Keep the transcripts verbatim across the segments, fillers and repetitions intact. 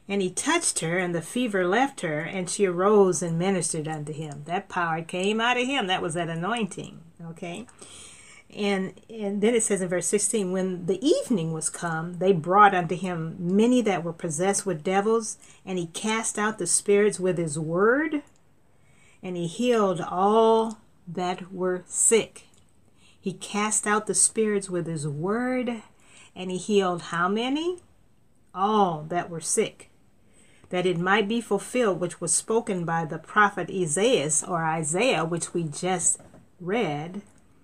And he touched her, and the fever left her, and she arose and ministered unto him. That power came out of him. That was that anointing. Okay? And and then it says in verse sixteen, when the evening was come, they brought unto him many that were possessed with devils, and he cast out the spirits with his word, and he healed all that were sick. He cast out the spirits with his word, and he healed how many? All that were sick, that it might be fulfilled which was spoken by the prophet Isaiah, or Isaiah, which we just read,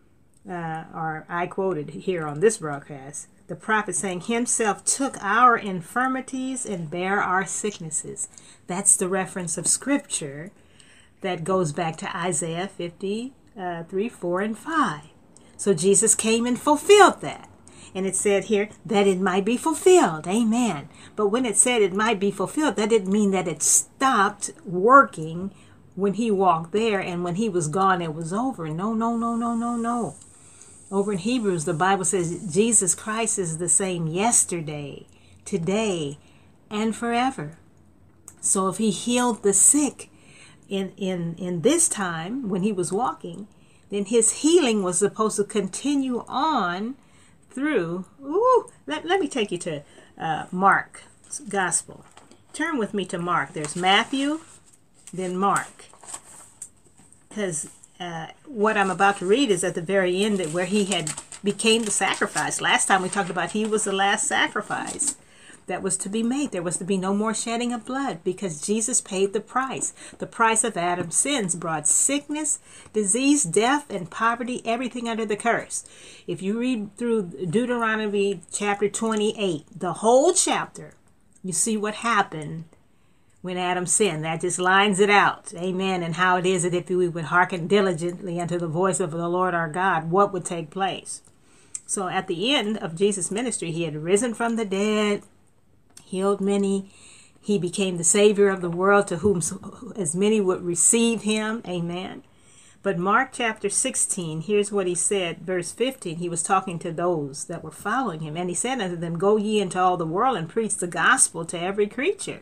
uh, or I quoted here on this broadcast. The prophet saying, himself took our infirmities and bare our sicknesses. That's the reference of scripture that goes back to Isaiah fifty-three, four, and five. So Jesus came and fulfilled that. And it said here that it might be fulfilled. Amen. But when it said it might be fulfilled, that didn't mean that it stopped working when he walked there, and when he was gone, it was over. No, no, no, no, no, no. Over in Hebrews, the Bible says Jesus Christ is the same yesterday, today, and forever. So if he healed the sick in, in, in this time when he was walking, then his healing was supposed to continue on through. Ooh, let, let me take you to uh, Mark's Gospel. Turn with me to Mark. There's Matthew, then Mark. Because uh, what I'm about to read is at the very end where he had became the sacrifice. Last time we talked about he was the last sacrifice that was to be made. There was to be no more shedding of blood because Jesus paid the price. The price of Adam's sins brought sickness, disease, death, and poverty, everything under the curse. If you read through Deuteronomy chapter twenty-eight, the whole chapter, you see what happened when Adam sinned. That just lines it out. Amen. And how it is that if we would hearken diligently unto the voice of the Lord our God, what would take place? So at the end of Jesus' ministry, he had risen from the dead, healed many. He became the Savior of the world, to whom as many would receive him. Amen. But Mark chapter sixteen, here's what he said, verse fifteen. He was talking to those that were following him. And he said unto them, go ye into all the world and preach the gospel to every creature.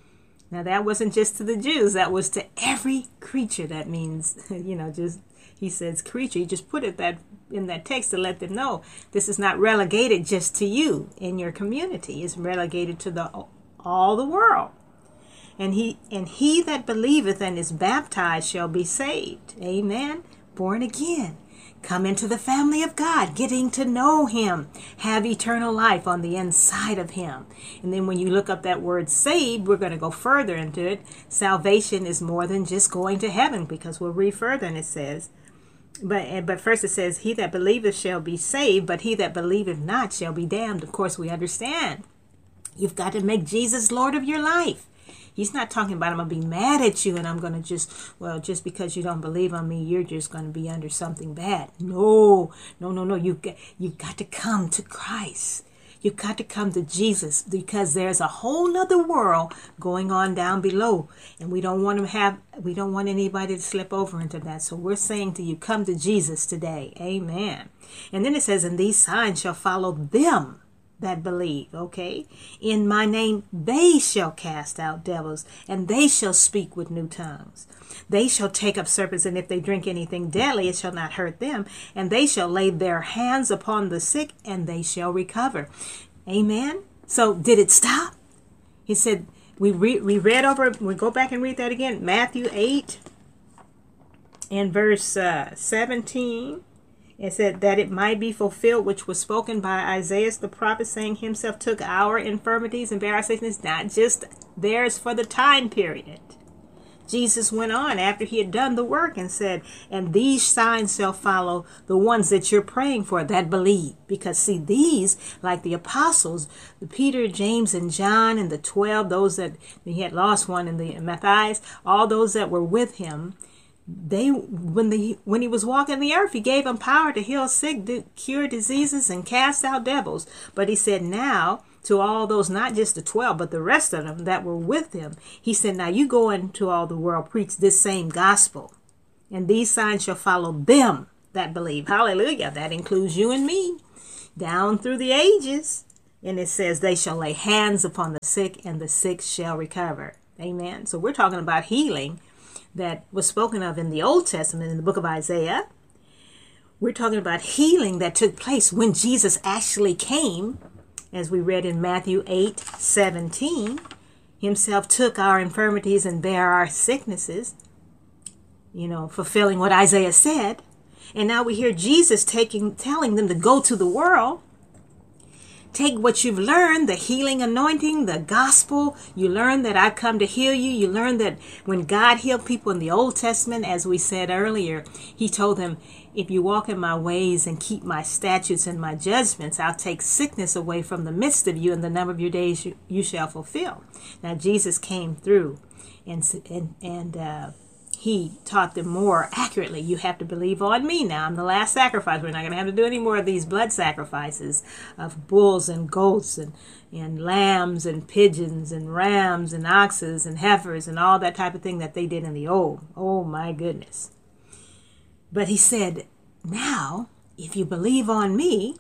Now that wasn't just to the Jews. That was to every creature. That means, you know, just, he says creature. He just put it that in that text to let them know this is not relegated just to you in your community. It's relegated to the all the world. And he and he that believeth and is baptized shall be saved. Amen. Born again. Come into the family of God, getting to know him, have eternal life on the inside of him. And then when you look up that word saved, we're going to go further into it. Salvation is more than just going to heaven, because we'll read further and it says, But but first it says, he that believeth shall be saved, but he that believeth not shall be damned. Of course, we understand. You've got to make Jesus Lord of your life. He's not talking about I'm going to be mad at you and I'm going to just, well, just because you don't believe on me, you're just going to be under something bad. No, no, no, no. You've got, you've got to come to Christ. You've got to come to Jesus, because there's a whole nother world going on down below. And we don't want to have, we don't want anybody to slip over into that. So we're saying to you, come to Jesus today. Amen. And then it says, and these signs shall follow them that believe. Okay. In my name, they shall cast out devils, and they shall speak with new tongues. They shall take up serpents, and if they drink anything deadly, it shall not hurt them. And they shall lay their hands upon the sick, and they shall recover. Amen. So did it stop? He said, we, re- we read over, we go back and read that again. Matthew eight and verse uh, seventeen. It said that it might be fulfilled, which was spoken by Isaiah the prophet, saying himself took our infirmities and bare our sickness, not just theirs for the time period. Jesus went on after he had done the work and said, and these signs shall follow the ones that you're praying for that believe. Because see, these, like the apostles, the Peter, James, and John, and the twelve, those that he had lost one in the Matthias, all those that were with him, they when the when he was walking the earth, he gave them power to heal sick, to cure diseases, and cast out devils. But he said now to all those, not just the twelve, but the rest of them that were with him, he said, now you go into all the world, preach this same gospel, and these signs shall follow them that believe. Hallelujah. That includes you and me down through the ages. And it says, they shall lay hands upon the sick and the sick shall recover. Amen. So we're talking about healing that was spoken of in the Old Testament in the book of Isaiah. We're talking about healing that took place when Jesus actually came, as we read in Matthew eight seventeen. Himself took our infirmities and bare our sicknesses, you know, fulfilling what Isaiah said. And now we hear Jesus taking, telling them to go to the world. Take what you've learned, the healing anointing, the gospel. You learn that I've come to heal you. You learn that when God healed people in the Old Testament, as we said earlier, he told them, if you walk in my ways and keep my statutes and my judgments, I'll take sickness away from the midst of you, and the number of your days you, you shall fulfill. Now, Jesus came through and, and, and uh, he taught them more accurately. You have to believe on me now. I'm the last sacrifice. We're not going to have to do any more of these blood sacrifices of bulls and goats and, and lambs and pigeons and rams and oxes and heifers and all that type of thing that they did in the old. Oh, my goodness. But he said, now, if you believe on me,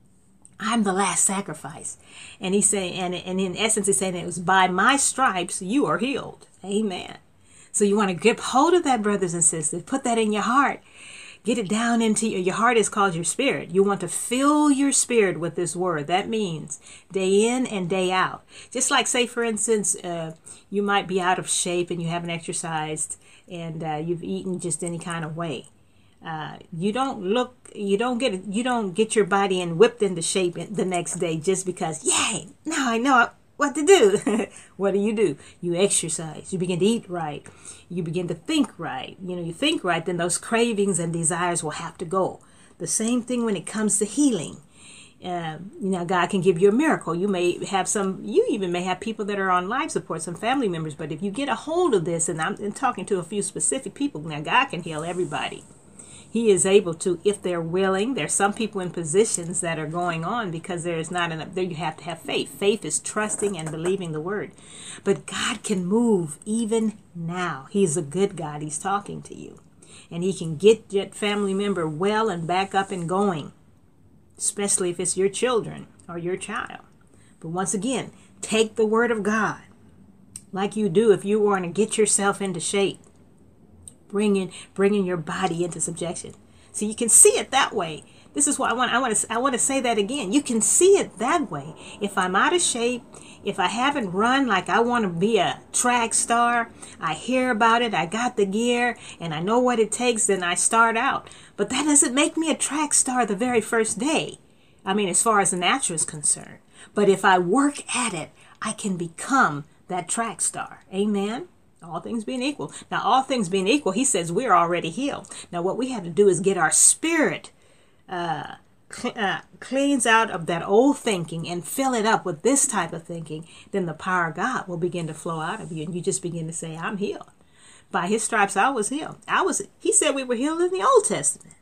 I'm the last sacrifice. And he's saying, and, and in essence, he's saying it was by my stripes you are healed. Amen. So you want to grip hold of that, brothers and sisters. Put that in your heart. Get it down into your, your heart is called your spirit. You want to fill your spirit with this word. That means day in and day out. Just like, say, for instance, uh, you might be out of shape and you haven't exercised and uh, you've eaten just any kind of way. Uh, you don't look, you don't get, you don't get your body and whipped into shape the next day just because, yay, now I know what to do. What do you do? You exercise. You begin to eat right. You begin to think right. You know, you think right, then those cravings and desires will have to go. The same thing when it comes to healing. Uh, you know, God can give you a miracle. You may have some, you even may have people that are on life support, some family members. But if you get a hold of this, and I'm, I'm talking to a few specific people, now God can heal everybody. He is able to, if they're willing. There's some people in positions that are going on because there is not enough. There you have to have faith. Faith is trusting and believing the word. But God can move even now. He's a good God. He's talking to you. And he can get that family member well and back up and going, especially if it's your children or your child. But once again, take the word of God like you do if you want to get yourself into shape. Bringing, bringing your body into subjection. So you can see it that way. This is what I want. I want to. I want to say that again. You can see it that way. If I'm out of shape, if I haven't run like I want to be a track star, I hear about it. I got the gear, and I know what it takes. Then I start out. But that doesn't make me a track star the very first day. I mean, as far as the natural is concerned. But if I work at it, I can become that track star. Amen. All things being equal. Now, all things being equal, he says we're already healed. Now, what we have to do is get our spirit uh, cl- uh, cleans out of that old thinking and fill it up with this type of thinking. Then the power of God will begin to flow out of you. And you just begin to say, I'm healed. By his stripes, I was healed. I was. He said we were healed in the Old Testament.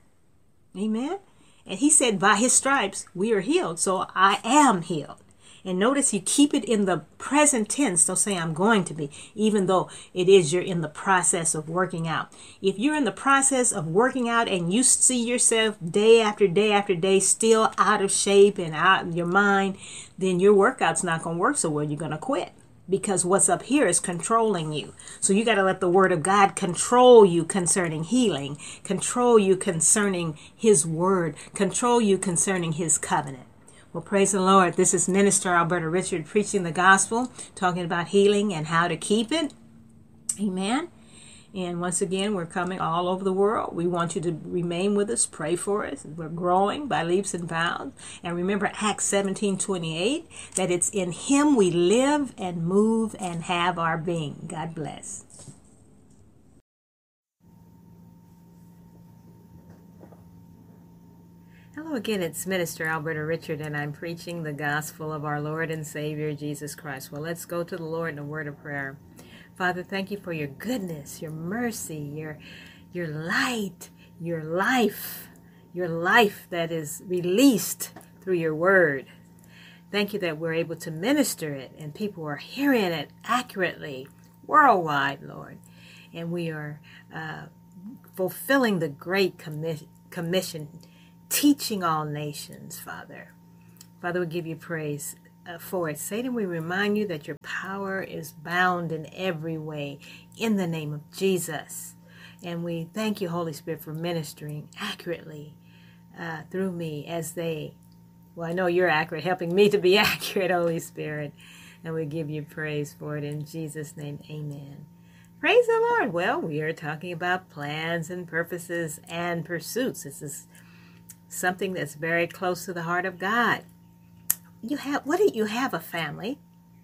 Amen. And he said, by his stripes, we are healed. So I am healed. And notice you keep it in the present tense. Don't say I'm going to be, even though it is you're in the process of working out. If you're in the process of working out and you see yourself day after day after day still out of shape and out of your mind, then your workout's not going to work so well. You're going to quit because what's up here is controlling you. So you got to let the word of God control you concerning healing, control you concerning his word, control you concerning his covenant. Well, praise the Lord. This is Minister Alberta Richard preaching the gospel, talking about healing and how to keep it. Amen. And once again, we're coming all over the world. We want you to remain with us. Pray for us. We're growing by leaps and bounds. And remember Acts seventeen twenty-eight, that it's in him we live and move and have our being. God bless. Hello again, it's Minister Alberta Richard, and I'm preaching the gospel of our Lord and Savior, Jesus Christ. Well, let's go to the Lord in a word of prayer. Father, thank you for your goodness, your mercy, your, your light, your life, your life that is released through your word. Thank you that we're able to minister it, and people are hearing it accurately, worldwide, Lord. And we are uh, fulfilling the great commi- commission teaching all nations, Father. Father, we give you praise. uh, for it. Satan, we remind you that your power is bound in every way in the name of Jesus. And we thank you, Holy Spirit, for ministering accurately uh, through me as they, well, I know you're accurate, helping me to be accurate, Holy Spirit. And we give you praise for it in Jesus' name. Amen. Praise the Lord. Well, we are talking about plans and purposes and pursuits. This is something that's very close to the heart of God. You have, what do you have a family,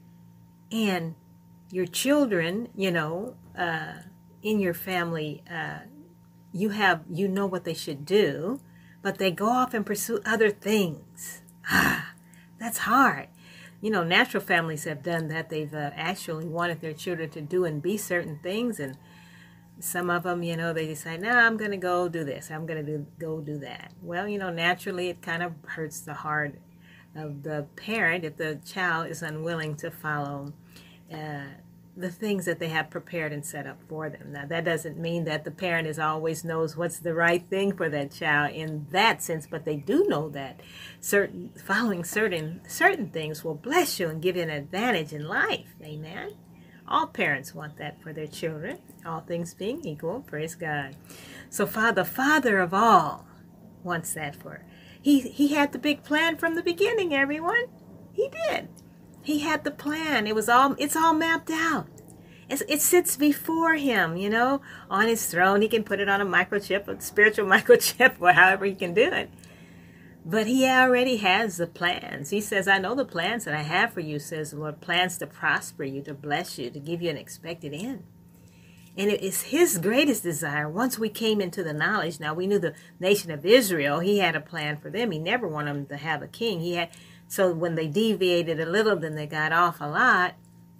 and your children, you know, uh, in your family, uh, you have, you know what they should do, but they go off and pursue other things. Ah, that's hard. You know, natural families have done that. They've uh, actually wanted their children to do and be certain things, and some of them, you know, they decide, no, nah, I'm going to go do this. I'm going to do, go do that. Well, you know, naturally it kind of hurts the heart of the parent if the child is unwilling to follow uh, the things that they have prepared and set up for them. Now, that doesn't mean that the parent is always knows what's the right thing for that child in that sense, but they do know that certain following certain certain things will bless you and give you an advantage in life. Amen. All parents want that for their children, all things being equal. Praise God. So, Father, Father of all, wants that for he he had the big plan from the beginning. Everyone, he did. He had the plan. It was all, it's all mapped out. It's, it sits before him, you know, on his throne. He can put it on a microchip, a spiritual microchip, or however he can do it. But he already has the plans. He says, I know the plans that I have for you, says the Lord, plans to prosper you, to bless you, to give you an expected end. And it is his greatest desire. Once we came into the knowledge, now we knew the nation of Israel, he had a plan for them. He never wanted them to have a king. He had, so when they deviated a little, then they got off a lot.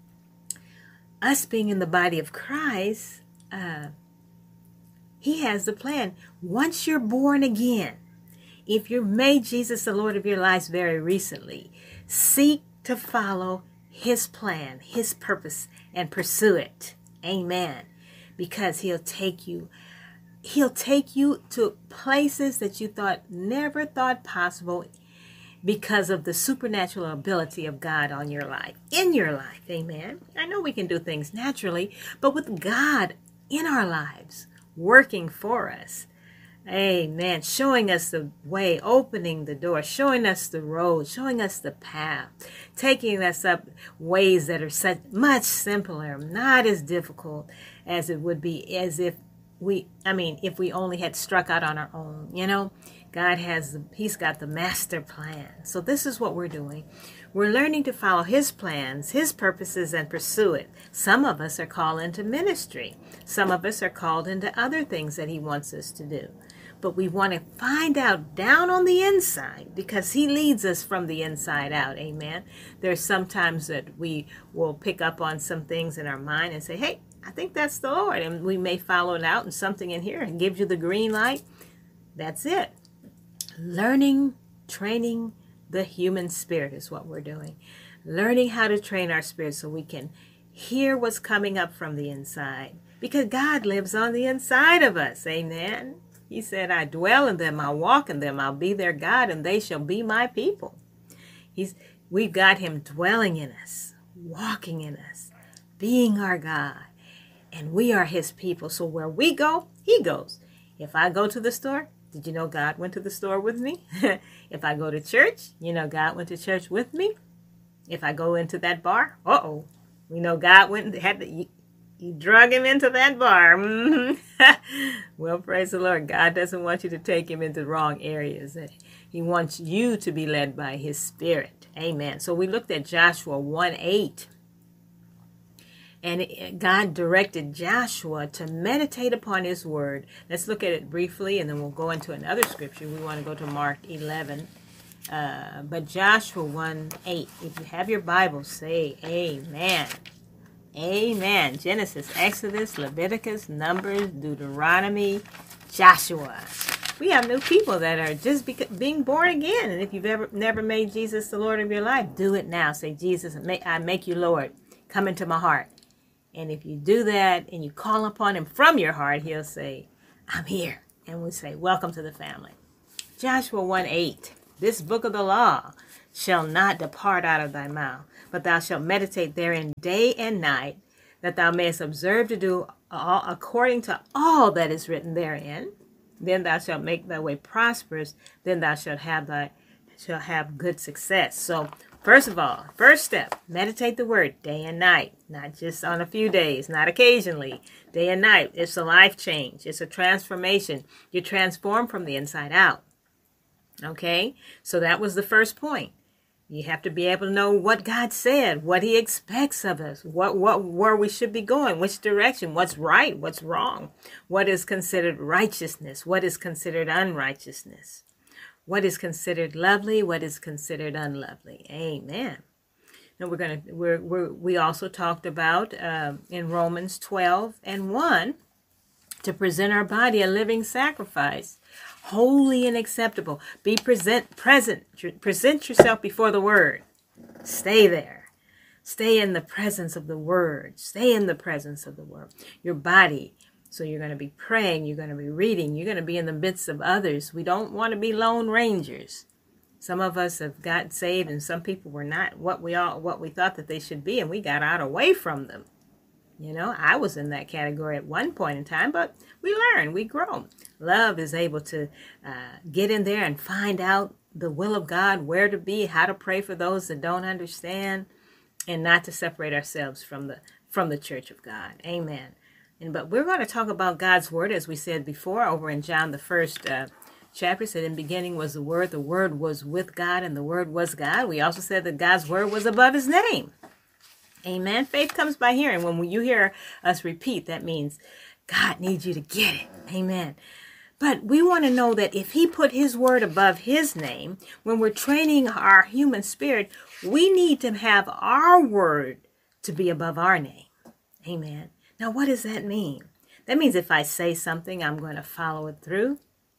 Us being in the body of Christ, uh, he has the plan. Once you're born again, if you've made Jesus the Lord of your lives very recently, seek to follow his plan, his purpose, and pursue it. Amen. Because he'll take you, he'll take you to places that you thought never thought possible because of the supernatural ability of God on your life, in your life. Amen. I know we can do things naturally, but with God in our lives, working for us. Amen. Showing us the way, opening the door, showing us the road, showing us the path, taking us up ways that are such much simpler, not as difficult as it would be as if we, I mean, if we only had struck out on our own, you know. God has, he's got the master plan. So this is what we're doing. We're learning to follow his plans, his purposes, and pursue it. Some of us are called into ministry. Some of us are called into other things that he wants us to do. But we want to find out down on the inside, because he leads us from the inside out. Amen. There's sometimes that we will pick up on some things in our mind and say, hey, I think that's the Lord. And we may follow it out, and something in here gives you the green light. That's it. Learning, training the human spirit is what we're doing. Learning how to train our spirit so we can hear what's coming up from the inside. Because God lives on the inside of us. Amen. He said, I dwell in them, I'll walk in them, I'll be their God, and they shall be my people. He's, we've got him dwelling in us, walking in us, being our God. And we are his people. So where we go, he goes. If I go to the store, did you know God went to the store with me? If I go to church, you know God went to church with me. If I go into that bar, uh-oh, we know God went and had to, you, you drug him into that bar. Mm-hmm. Well, praise the Lord. God doesn't want you to take him into the wrong areas. He wants you to be led by his spirit. Amen. So we looked at Joshua one eight. And God directed Joshua to meditate upon his word. Let's look at it briefly, and then we'll go into another scripture. We want to go to Mark eleven. Uh, but Joshua one eight. If you have your Bible, say amen. Amen. Genesis, Exodus, Leviticus, Numbers, Deuteronomy, Joshua. We have new people that are just beca- being born again. And if you've ever never made Jesus the Lord of your life, do it now. Say, Jesus, I make you Lord. Come into my heart. And if you do that and you call upon him from your heart, he'll say, I'm here. And we say, welcome to the family. Joshua one eight, this book of the law shall not depart out of thy mouth, but thou shalt meditate therein day and night, that thou mayest observe to do all according to all that is written therein. Then thou shalt make thy way prosperous. Then thou shalt have thy shall have good success. So, first of all, first step, meditate the word day and night, not just on a few days, not occasionally, day and night. It's a life change. It's a transformation. You're transformed from the inside out. Okay, so that was the first point. You have to be able to know what God said, what he expects of us, what, what, where we should be going, which direction, what's right, what's wrong, what is considered righteousness, what is considered unrighteousness, what is considered lovely, what is considered unlovely. Amen. Now we're going to, we're, we're, we also talked about um, in Romans twelve and one, to present our body a living sacrifice, holy and acceptable. Be present, present, present yourself before the word. Stay there. Stay in the presence of the word. Stay in the presence of the word. Your body. So you're going to be praying. You're going to be reading. You're going to be in the midst of others. We don't want to be lone rangers. Some of us have got saved, and some people were not what we all what we thought that they should be, and we got out away from them. You know, I was in that category at one point in time, but we learn, we grow. Love is able to uh, get in there and find out the will of God, where to be, how to pray for those that don't understand, and not to separate ourselves from the from the church of God. Amen. And but we're going to talk about God's word, as we said before, over in John, the first uh, chapter. Said, in the beginning was the word, the word was with God, and the word was God. We also said that God's word was above his name. Amen. Faith comes by hearing. When you hear us repeat, that means God needs you to get it. Amen. But we want to know that if he put his word above his name, when we're training our human spirit, we need to have our word to be above our name. Amen. Now, what does that mean? That means if I say something, I'm going to follow it through.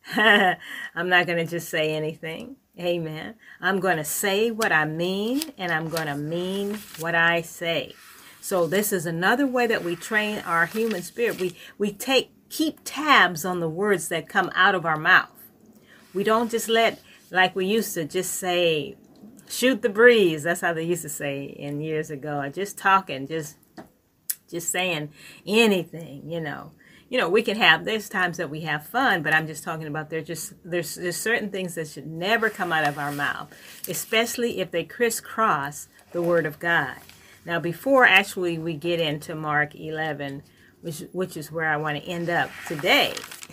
I'm not going to just say anything. Amen. I'm going to say what I mean, and I'm going to mean what I say. So this is another way that we train our human spirit. We we take keep tabs on the words that come out of our mouth. We don't just let, like we used to just say, shoot the breeze. That's how they used to say in years ago. Just talking, just just saying anything, you know. You know, we can have, there's times that we have fun, but I'm just talking about there's just, there's, there's certain things that should never come out of our mouth, especially if they crisscross the word of God. Now, before actually we get into Mark eleven, which, which is where I want to end up today,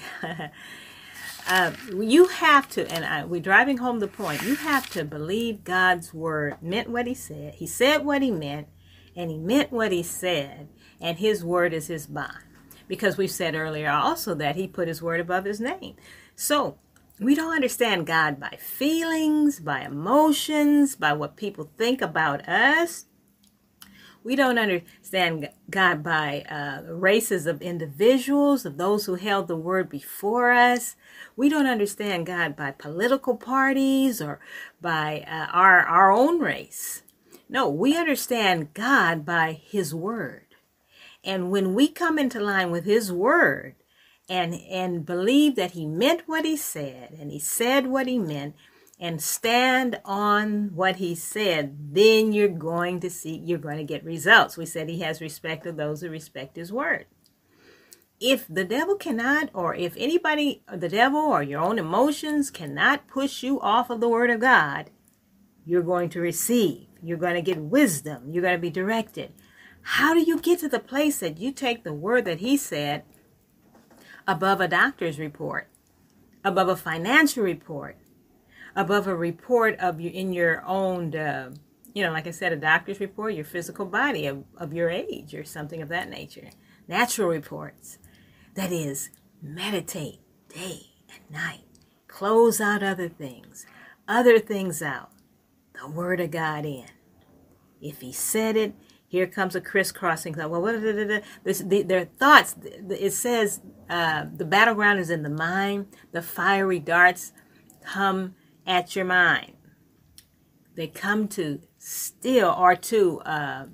uh, you have to, and I, we're driving home the point, you have to believe God's word meant what he said. He said what he meant, and he meant what he said, and his word is his bond. Because we've said earlier also that he put his word above his name. So we don't understand God by feelings, by emotions, by what people think about us. We don't understand God by uh, races of individuals, of those who held the word before us. We don't understand God by political parties or by uh, our, our own race. No, we understand God by his word. And when we come into line with his word and and believe that he meant what he said, and he said what he meant, and stand on what he said, then you're going to see, you're going to get results. We said he has respect of those who respect his word. If the devil cannot, or if anybody, the devil or your own emotions cannot push you off of the word of God, you're going to receive. You're going to get wisdom. You're going to be directed. How do you get to the place that you take the word that he said above a doctor's report, above a financial report, above a report of you in your own, uh, you know, like I said, a doctor's report, your physical body of, of your age or something of that nature, natural reports? That is, meditate day and night, close out other things, other things out, the word of God in. If he said it, here comes a crisscrossing. Well, what, this, the, their thoughts, it says uh, the battleground is in the mind. The fiery darts come at your mind. They come to steal or to uh,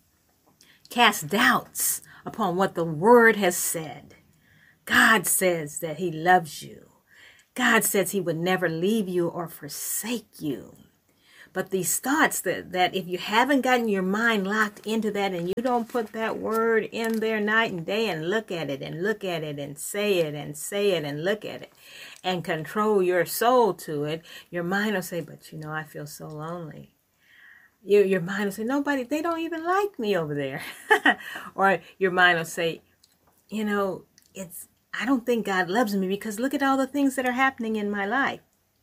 cast doubts upon what the word has said. God says that he loves you. God says he would never leave you or forsake you. But these thoughts that, that if you haven't gotten your mind locked into that and you don't put that word in there night and day and look at it and look at it and say it and say it and look at it and control your soul to it, your mind will say, but you know, I feel so lonely. Your, your mind will say, nobody, they don't even like me over there. Or your mind will say, you know, it's, I don't think God loves me because look at all the things that are happening in my life.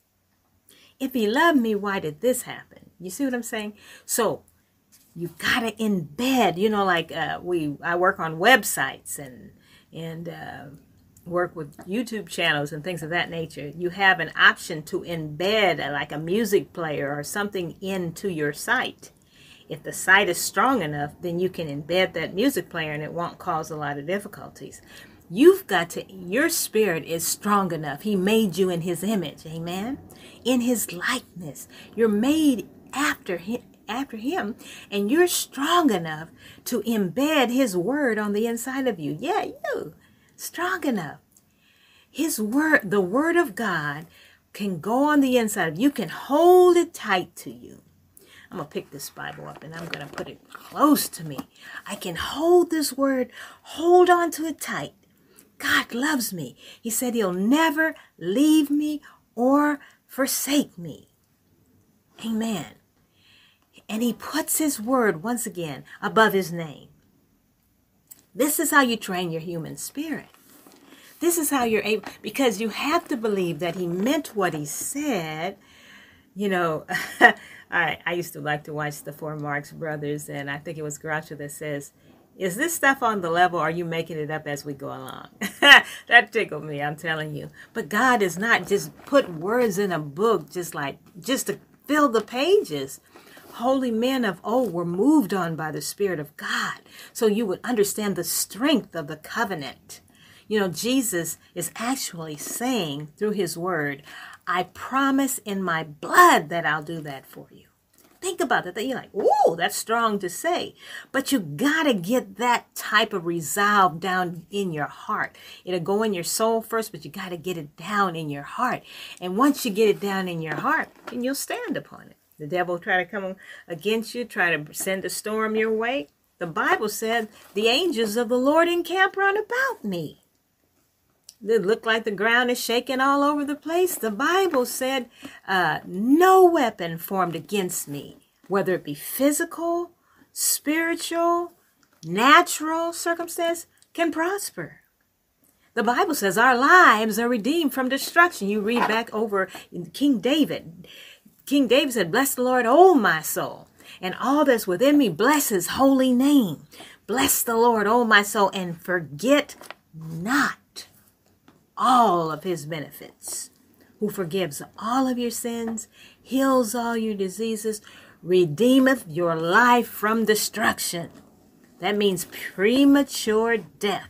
If he loved me, why did this happen? You see what I'm saying? So you gotta embed, you know, like uh, we, I work on websites and, and, uh, work with YouTube channels and things of that nature. You have an option to embed a, like a music player or something into your site. If the site is strong enough, then you can embed that music player and it won't cause a lot of difficulties. You've got to, your spirit is strong enough. He made you in his image, amen? In his likeness. You're made after him, after him, and you're strong enough to embed his word on the inside of you. Yeah, you. Strong enough. His word, the word of God, can go on the inside of you. You can hold it tight to you. I'm going to pick this Bible up and I'm going to put it close to me. I can hold this word, hold on to it tight. God loves me. He said he'll never leave me or forsake me. Amen. And he puts his word, once again, above his name. This is how you train your human spirit. This is how you're able, because you have to believe that he meant what he said. You know, I, I used to like to watch the Four Marx Brothers, and I think it was Groucho that says, is this stuff on the level, or are you making it up as we go along? That tickled me, I'm telling you. But God is not just put words in a book just like, just to fill the pages. Holy men of old were moved on by the Spirit of God. So you would understand the strength of the covenant. You know, Jesus is actually saying through his word, I promise in my blood that I'll do that for you. Think about that. You're like, ooh, that's strong to say. But you got to get that type of resolve down in your heart. It'll go in your soul first, but you got to get it down in your heart. And once you get it down in your heart, then you'll stand upon it. The devil try to come against you, try to send a storm your way. The Bible said, the angels of the Lord encamp round about me. It looked like the ground is shaking all over the place. The Bible said, uh, no weapon formed against me, whether it be physical, spiritual, natural circumstance, can prosper. The Bible says our lives are redeemed from destruction. You read back over King David. King David said, bless the Lord, O my soul, and all that's within me, bless his holy name. Bless the Lord, O my soul, and forget not all of his benefits, who forgives all of your sins, heals all your diseases, redeemeth your life from destruction. That means premature death.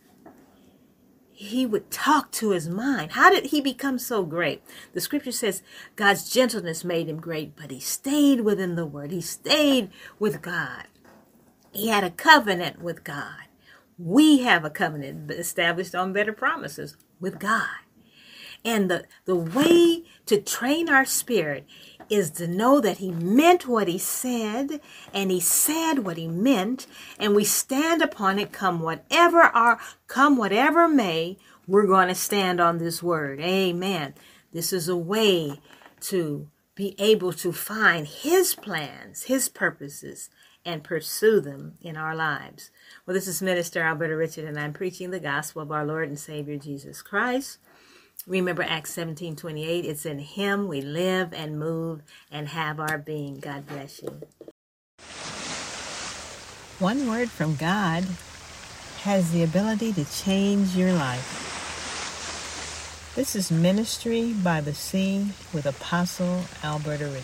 He would talk to his mind. How did he become so great? The scripture says God's gentleness made him great, but he stayed within the word. He stayed with God. He had a covenant with God. We have a covenant established on better promises with God. And the, the way to train our spirit is to know that he meant what he said, and he said what he meant, and we stand upon it come whatever our, come whatever may, we're going to stand on this word. Amen. This is a way to be able to find his plans, his purposes, and pursue them in our lives. Well, this is Minister Alberta Richard, and I'm preaching the gospel of our Lord and Savior Jesus Christ. Remember Acts seventeen twenty-eight, it's in him we live and move and have our being. God bless you. One word from God has the ability to change your life. This is Ministry by the Sea with Apostle Alberta Richard.